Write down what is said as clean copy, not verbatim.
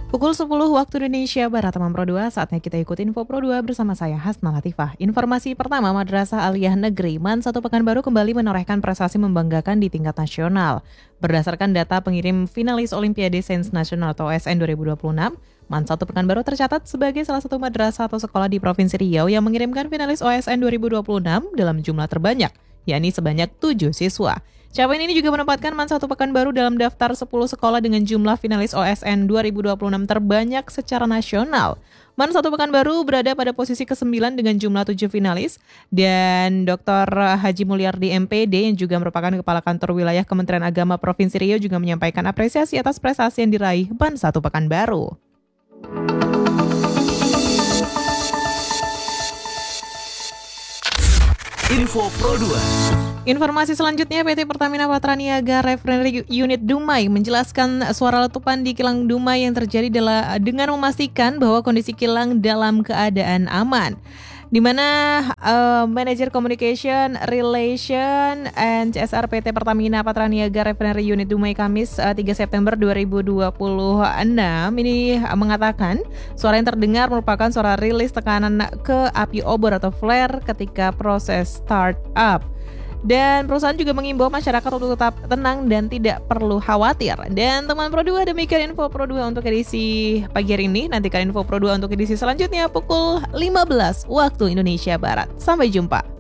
Pukul 10 waktu Indonesia Barat, teman Pro 2, saatnya kita ikut Info Pro 2 bersama saya Hasna Latifah. Informasi pertama, Madrasah Aliyah Negeri MAN 1 Pekanbaru kembali menorehkan prestasi membanggakan di tingkat nasional. Berdasarkan data pengirim finalis Olimpiade Sains Nasional atau OSN 2026, MAN 1 Pekanbaru tercatat sebagai salah satu madrasah atau sekolah di Provinsi Riau yang mengirimkan finalis OSN 2026 dalam jumlah terbanyak, yakni sebanyak 7 siswa. Capaian ini juga menempatkan MAN 1 Pekanbaru dalam daftar 10 sekolah dengan jumlah finalis OSN 2026 terbanyak secara nasional. MAN 1 Pekanbaru berada pada posisi ke-9 dengan jumlah 7 finalis, dan Dr. Haji Mulyardi MPD yang juga merupakan Kepala Kantor Wilayah Kementerian Agama Provinsi Riau juga menyampaikan apresiasi atas prestasi yang diraih MAN 1 Pekanbaru. Info Pro 2. Informasi selanjutnya, PT Pertamina Patraniaga Refinery Unit Dumai menjelaskan suara letupan di kilang Dumai yang terjadi dengan memastikan bahwa kondisi kilang dalam keadaan aman. Di mana Manager Communication, Relation, and CSR PT Pertamina Patraniaga Refinery Unit Dumai Kamis 3 September 2026 ini mengatakan suara yang terdengar merupakan suara rilis tekanan ke api obor atau flare ketika proses start up. Dan perusahaan juga mengimbau masyarakat untuk tetap tenang dan tidak perlu khawatir. Dan teman Pro 2, demikian Info Pro 2 untuk edisi pagi hari ini. Nantikan Info Pro 2 untuk edisi selanjutnya pukul 15 waktu Indonesia Barat. Sampai jumpa.